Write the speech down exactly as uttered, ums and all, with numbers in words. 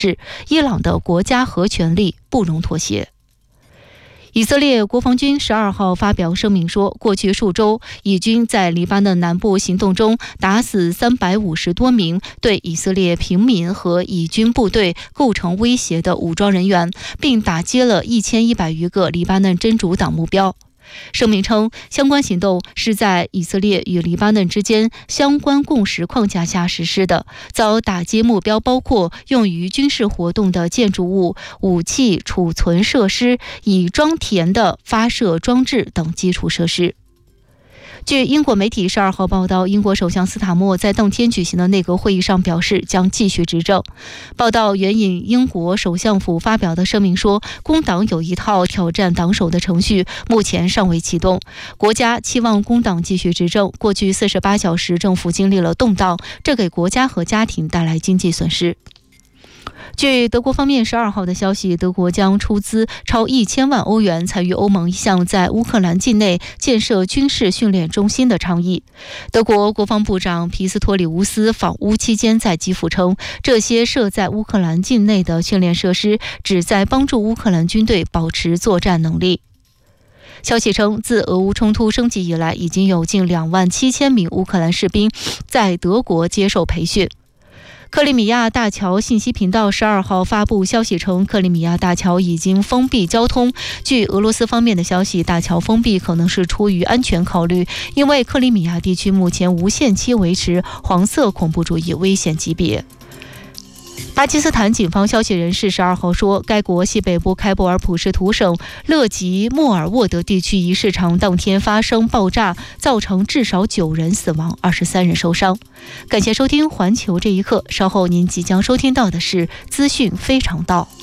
伊朗的国家和权利不容妥协。以色列国防军十二号发表声明说，过去数周，以军在黎巴嫩南部行动中打死三百五十多名对以色列平民和以军部队构成威胁的武装人员，并打击了一千一百余个黎巴嫩真主党目标。声明称，相关行动是在以色列与黎巴嫩之间相关共识框架下实施的，遭打击目标包括用于军事活动的建筑物、武器储存设施、已装填的发射装置等基础设施。据英国媒体十二号报道，英国首相斯塔默在当天举行的内阁会议上表示将继续执政。报道援引英国首相府发表的声明说，工党有一套挑战党首的程序，目前尚未启动。国家期望工党继续执政。过去四十八小时，政府经历了动荡，这给国家和家庭带来经济损失。据德国方面十二号的消息，德国将出资超一千万欧元参与欧盟一项在乌克兰境内建设军事训练中心的倡议。德国国防部长皮斯托里乌斯访乌期间在基辅称，这些设在乌克兰境内的训练设施旨在帮助乌克兰军队保持作战能力。消息称，自俄乌冲突升级以来，已经有近两万七千名乌克兰士兵在德国接受培训。克里米亚大桥信息频道十二号发布消息称，克里米亚大桥已经封闭交通。据俄罗斯方面的消息，大桥封闭可能是出于安全考虑，因为克里米亚地区目前无限期维持黄色恐怖主义危险级别。巴基斯坦警方消息人士十二号说，该国西北部开伯尔普什图省勒吉莫尔沃德地区一市场当天发生爆炸，造成至少九人死亡，二十三人受伤。感谢收听环球这一刻，稍后您即将收听到的是资讯非常道。